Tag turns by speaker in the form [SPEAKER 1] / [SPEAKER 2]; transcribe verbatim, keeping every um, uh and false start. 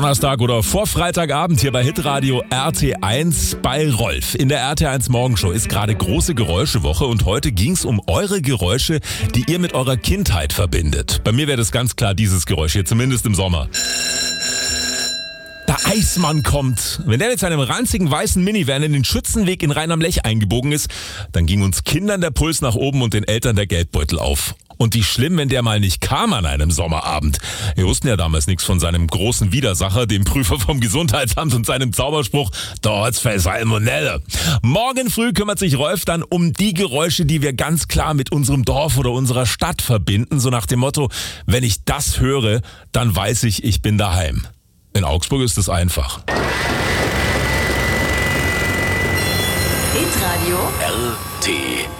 [SPEAKER 1] Donnerstag oder vor Freitagabend hier bei Hitradio R T eins bei Rolf. In der R T eins Morgenshow ist gerade große Geräuschewoche und heute ging es um eure Geräusche, die ihr mit eurer Kindheit verbindet. Bei mir wäre das ganz klar dieses Geräusch hier, zumindest im Sommer. Der Eismann kommt. Wenn der mit seinem ranzigen weißen Minivan in den Schützenweg in Rhein am Lech eingebogen ist, dann ging uns Kindern der Puls nach oben und den Eltern der Geldbeutel auf. Und wie schlimm, wenn der mal nicht kam an einem Sommerabend. Wir wussten ja damals nichts von seinem großen Widersacher, dem Prüfer vom Gesundheitsamt und seinem Zauberspruch, dort für Salmonelle. Morgen früh kümmert sich Rolf dann um die Geräusche, die wir ganz klar mit unserem Dorf oder unserer Stadt verbinden. So nach dem Motto, wenn ich das höre, dann weiß ich, ich bin daheim. In Augsburg ist es einfach.
[SPEAKER 2] Hitradio
[SPEAKER 3] R T